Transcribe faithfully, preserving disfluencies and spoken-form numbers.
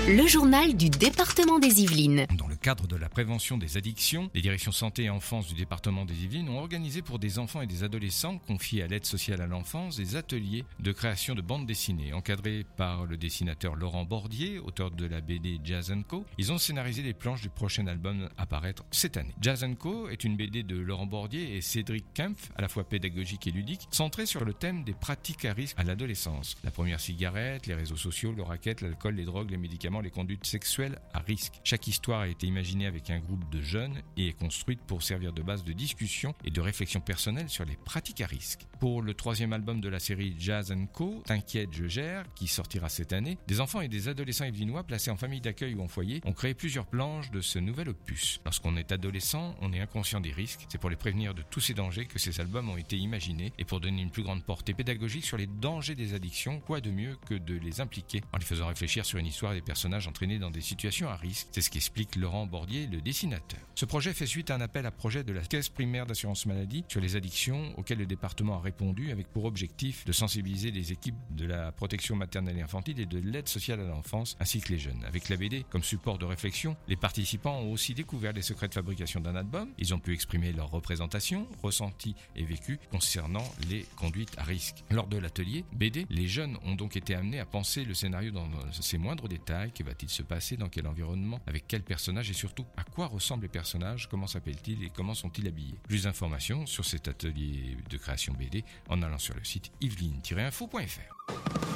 Le journal du département des Yvelines. Dans le cadre de la prévention des addictions, les directions santé et enfance du département des Yvelines ont organisé pour des enfants et des adolescents confiés à l'aide sociale à l'enfance des ateliers de création de bandes dessinées. Encadrés par le dessinateur Laurent Bordier, auteur de la B D Jazz and Co, ils ont scénarisé les planches du prochain album à paraître cette année. Jazz and Co est une B D de Laurent Bordier et Cédric Kempf, à la fois pédagogique et ludique, centrée sur le thème des pratiques à risque à l'adolescence. La première cigarette, les réseaux sociaux, le racket, l'alcool, les drogues, les médicaments, les conduites sexuelles à risque. Chaque histoire a été imaginée avec un groupe de jeunes et est construite pour servir de base de discussion et de réflexion personnelle sur les pratiques à risque. Pour le troisième album de la série Jazz and Co, T'inquiète, je gère, qui sortira cette année, des enfants et des adolescents yvelinois placés en famille d'accueil ou en foyer ont créé plusieurs planches de ce nouvel opus. Lorsqu'on est adolescent, on est inconscient des risques. C'est pour les prévenir de tous ces dangers que ces albums ont été imaginés et pour donner une plus grande portée pédagogique sur les dangers des addictions, quoi de mieux que de les impliquer en les faisant réfléchir sur une histoire des personnages entraînés dans des situations à risque. C'est ce qu'explique Laurent Bordier, le dessinateur. Ce projet fait suite à un appel à projet de la Caisse primaire d'assurance maladie sur les addictions auquel le département a répondu avec pour objectif de sensibiliser les équipes de la protection maternelle et infantile et de l'aide sociale à l'enfance ainsi que les jeunes. Avec la B D comme support de réflexion, les participants ont aussi découvert les secrets de fabrication d'un album. Ils ont pu exprimer leurs représentations, ressentis et vécus concernant les conduites à risque. Lors de l'atelier B D, les jeunes ont donc été amenés à penser le scénario dans ses moindres détails. Que va-t-il se passer? Dans quel environnement? Avec quel personnage? Et surtout, à quoi ressemblent les personnages? Comment s'appellent-ils et comment sont-ils habillés? Plus d'informations sur cet atelier de création B D en allant sur le site yveline tiret info point f r.